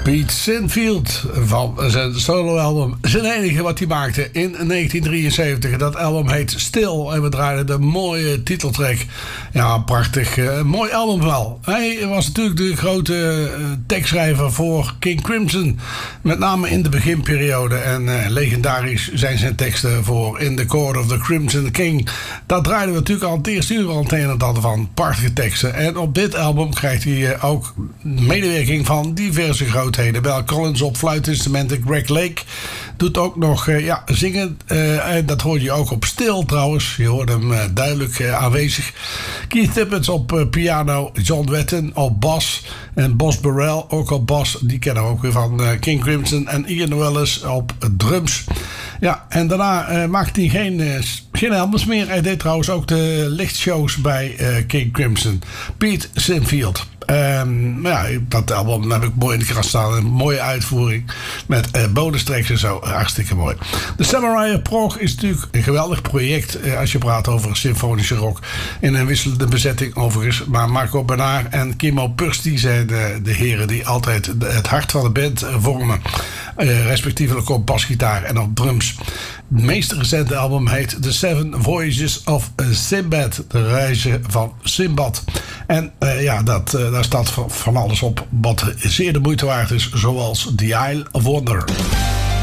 Pete Sinfield van zijn soloalbum. Zijn enige wat hij maakte in 1973. Dat album heet Stil. En we draaiden de mooie titeltrack. Ja, prachtig. Mooi album wel. Hij was natuurlijk de grote tekstschrijver voor King Crimson. Met name in de beginperiode. En legendarisch zijn zijn teksten voor In the Court of the Crimson King. Daar draaiden we natuurlijk al het eerste uur al het een en ander van. Prachtige teksten. En op dit album krijgt hij ook medewerking van diverse grootheden. Bill Collins op fluitinstrumenten. Greg Lake doet ook nog zingen. En dat hoor je ook op Stil trouwens. Je hoort hem duidelijk aanwezig. Keith Tippett op piano. John Wetton op bas. En Boss Burrell ook op bas. Die kennen we ook weer van King Crimson. En Ian Wallace op drums. Ja, en daarna maakte hij geen albums meer. Hij deed trouwens ook de lichtshows bij King Crimson. Pete Sinfield. Dat album heb ik mooi in de kast staan. Een mooie uitvoering met bonus tracks en zo. Hartstikke mooi. De Samurai Prog is natuurlijk een geweldig project als je praat over symfonische rock. In een wisselende bezetting overigens. Maar Marco Bernard en Kimmo Pursti zijn de heren die altijd het hart van de band vormen. Respectievelijk op basgitaar en op drums. Het meest recente album heet The Seven Voyages of Sinbad. De reizen van Sinbad. En daar staat van alles op wat zeer de moeite waard is. Zoals The Isle of Wonder.